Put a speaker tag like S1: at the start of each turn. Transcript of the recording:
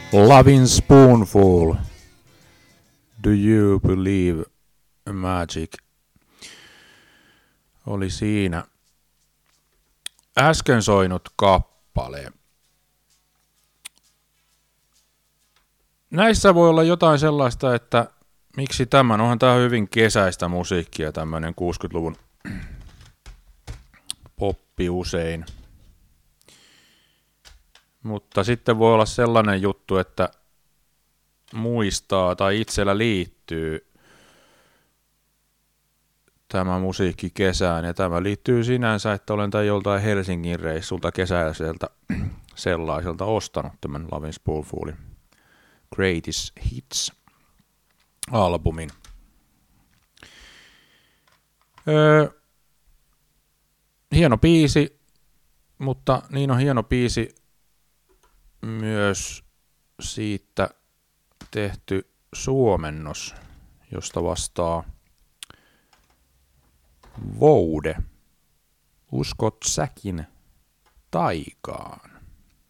S1: Loving Spoonful. Do you believe magic? Oli siinä äsken soinut kappale. Näissä voi olla jotain sellaista, että miksi tämän? Onhan tää hyvin kesäistä musiikkia, tämmönen 60-luvun poppi usein. Mutta sitten voi olla sellainen juttu, että muistaa tai itsellä liittyy tämä musiikki kesään. Ja tämä liittyy sinänsä, että olen tai joltain Helsingin reissulta kesäiseltä sellaiselta ostanut tämän Lovin' Spoonfulin Greatest Hits-albumin. Hieno biisi, mutta niin on hieno biisi myös siitä tehty suomennos, josta vastaa Voude. Uskot säkin taikaan?